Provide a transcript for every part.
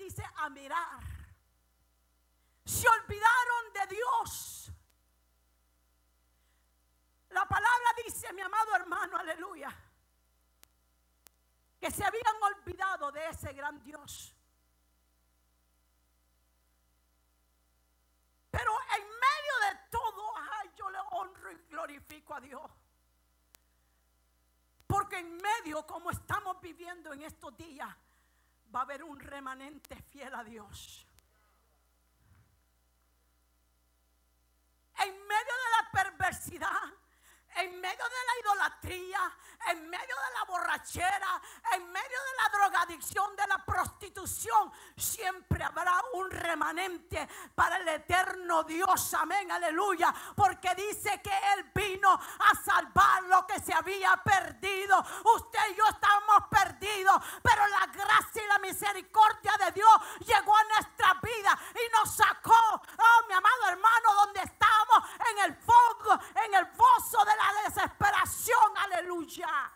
dice a mirar. Se olvidaron de Dios. La palabra dice, mi amado hermano, aleluya, que se habían olvidado de ese gran Dios. Pero en medio de todo, ay, yo le honro y glorifico a Dios. Porque en medio, como estamos viviendo en estos días, va a haber un remanente fiel a Dios. En medio de la perversidad, en medio de la idolatría, en medio de la borrachera, en medio de la drogadicción, de la prostitución, siempre habrá un remanente para el eterno Dios. Amén, aleluya. Porque dice que Él vino a salvar lo que se había perdido. Usted y yo estábamos perdidos, pero la gracia y la misericordia de Dios llegó a nuestra vida y nos sacó, oh mi amado hermano, donde estábamos, en el fondo, en el pozo de la desesperación, aleluya.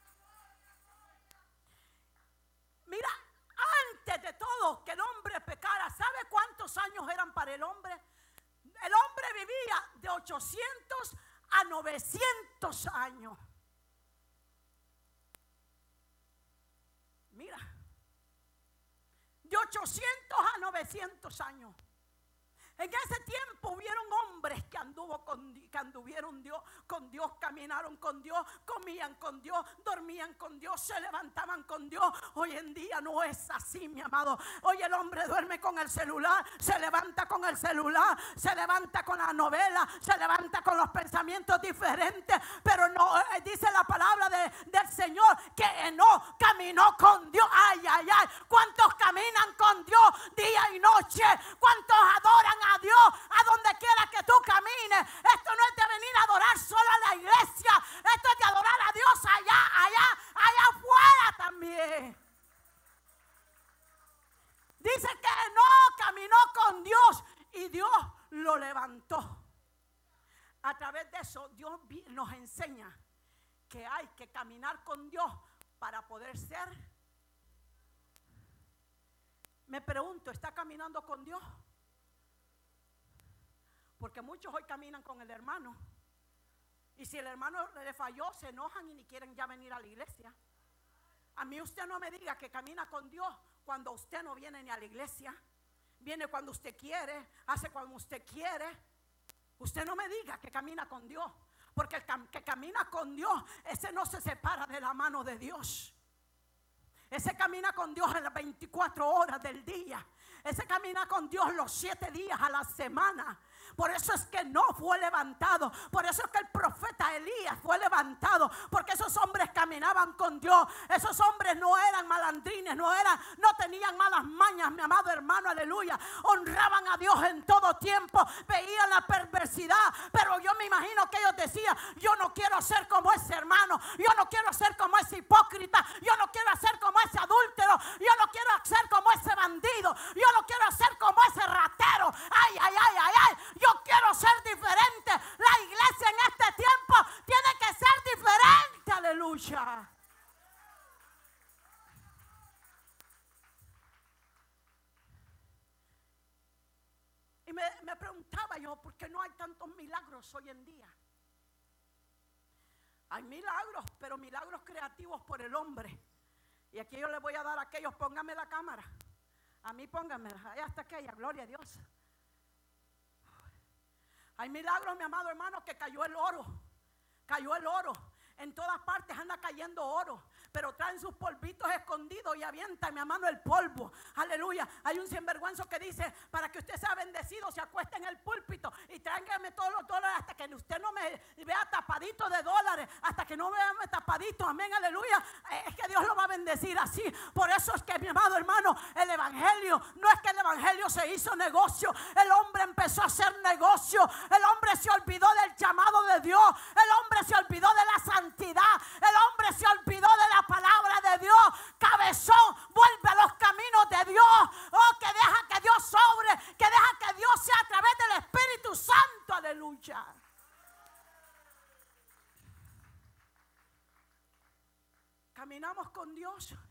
Mira, antes de todo que el hombre pecara, ¿sabe cuántos años eran para el hombre? El hombre vivía de 800 a 900 años. Mira, de 800 a 900 años. En ese tiempo hubieron hombres que anduvieron con Dios, caminaron con Dios, comían con Dios, dormían con Dios, se levantaban con Dios. Hoy en día no es así, mi amado. Hoy el hombre duerme con el celular, se levanta con el celular, se levanta con la novela, se levanta con los pensamientos diferentes. Pero no, dice la palabra del Señor que Enoc caminó con Dios. Ay, ay, ay. ¿Cuántos caminan con Dios día y noche? ¿Cuántos adoran a Dios a donde quiera que tú camines? Esto no es de venir a adorar solo a la iglesia, esto es de adorar a Dios allá afuera también. Dice que no caminó con Dios y Dios lo levantó. A través de eso Dios nos enseña que hay que caminar con Dios para poder ser. Me pregunto, ¿está caminando con Dios? Porque muchos hoy caminan con el hermano. Y si el hermano le falló, se enojan y ni quieren ya venir a la iglesia. A mí usted no me diga que camina con Dios cuando usted no viene ni a la iglesia. Viene cuando usted quiere, hace cuando usted quiere. Usted no me diga que camina con Dios. Porque el que camina con Dios, ese no se separa de la mano de Dios. Ese camina con Dios en las 24 horas del día. Ese camina con Dios los 7 días a la semana. Por eso es que no fue levantado. Por eso es que el profeta Elías fue levantado. Porque esos hombres caminaban con Dios. Esos hombres no eran malandrines, no tenían malas mañas, mi amado hermano, aleluya. Honraban a Dios en todo tiempo. Veían la perversidad. Pero yo me imagino que ellos decían: yo no quiero ser como ese hermano. Yo no quiero ser como ese hipócrita. Yo no quiero ser como ese adúltero. Yo no quiero ser como ese bandido. Yo no quiero ser como ese ratero. Ay, ay, ay, ay, ay. Yo quiero ser diferente. La iglesia en este tiempo tiene que ser diferente. Aleluya. Y me preguntaba yo, ¿por qué no hay tantos milagros hoy en día? Hay milagros, pero milagros creativos por el hombre. Y aquí yo le voy a dar a aquellos: póngame la cámara. A mí pónganmela. Ahí está aquella, gloria a Dios. Hay milagros, mi amado hermano, que cayó el oro. Cayó el oro. En todas partes anda cayendo oro. Pero traen sus polvitos escondidos y avientan, mi hermano, el polvo. Aleluya. Hay un sinvergüenzo que dice: para que usted sea bendecido, se acueste en el púlpito y tráigame todos los dólares hasta que usted no me vea tapadito de dólares. Hasta que no me vea tapadito. Amén, aleluya. Es que Dios lo va a bendecir así. Por eso es que, mi amado hermano, el evangelio, no es que el evangelio se hizo negocio. El hombre empezó a hacer negocio. El hombre se olvidó del llamado de Dios. El hombre se olvidó de la santidad. El hombre se olvidó de la palabra de Dios. Cabezón, vuelve a los caminos de Dios. Oh, que deja que Dios sobre, que deja que Dios sea a través del Espíritu Santo. Aleluya. Caminamos con Dios